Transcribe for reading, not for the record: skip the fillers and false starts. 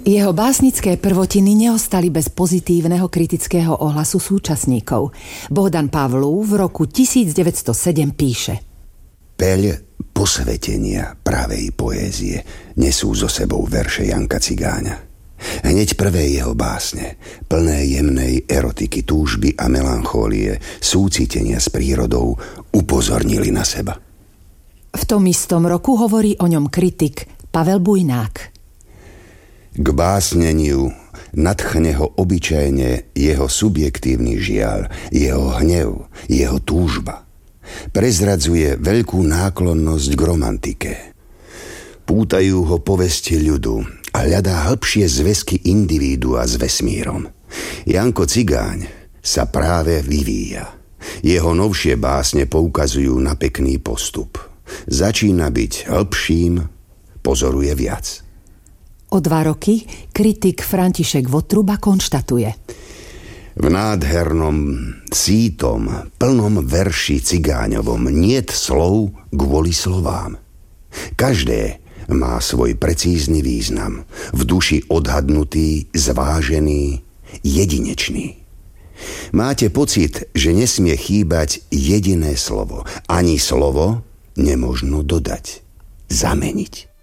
Jeho básnické prvotiny neostali bez pozitívneho kritického ohlasu súčasníkov. Bohdan Pavlů v roku 1907 píše: Peľ posvetenia pravej poézie nesú so sebou verše Janka Cigáňa. Hneď prvé jeho básne, plné jemnej erotiky, túžby a melanchólie, súcitenia s prírodou, upozornili na seba. V tom istom roku hovorí o ňom kritik Pavel Bujnák. K básneniu nadchne ho obyčajne jeho subjektívny žiaľ, jeho hnev, jeho túžba. Prezradzuje veľkú náklonnosť k romantike. Pútajú ho povesti ľudu a hľadá hĺbšie zväzky individua s vesmírom. Janko Cigáň sa práve vyvíja. Jeho novšie básne poukazujú na pekný postup. Začína byť hĺbším, pozoruje viac. O 2 roky kritik František Votruba konštatuje: V nádhernom, sítom, plnom verši Cigáňovom niet slov kvôli slovám. Každé má svoj precízny význam, v duši odhadnutý, zvážený, jedinečný. Máte pocit, že nesmie chýbať jediné slovo. Ani slovo nemožno dodať, zameniť.